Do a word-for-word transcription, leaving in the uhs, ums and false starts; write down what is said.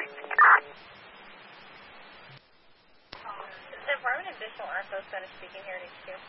Is the Department of Additional Arco Center speaking here at H Q?